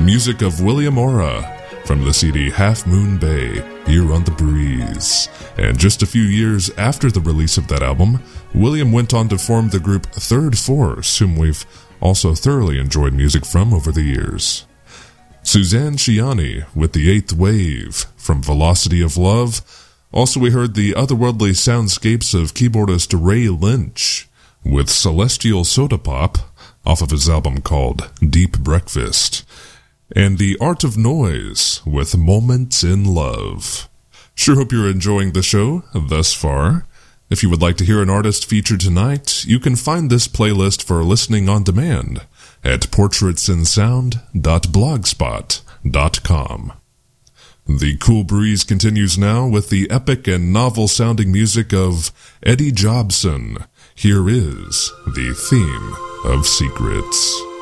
music of William Ora from the CD Half Moon Bay, here on The Breeze. And just a few years after the release of that album, William went on to form the group Third Force, whom we've also thoroughly enjoyed music from over the years. Suzanne Ciani with The Eighth Wave from Velocity of Love. Also, we heard the otherworldly soundscapes of keyboardist Ray Lynch with Celestial Soda Pop off of his album called Deep Breakfast. And The Art of Noise with Moments in Love. Sure hope you're enjoying the show thus far. If you would like to hear an artist featured tonight, you can find this playlist for listening on demand at portraitsinsound.blogspot.com. The Cool Breeze continues now with the epic and novel-sounding music of Eddie Jobson. Here is the theme of Secrets.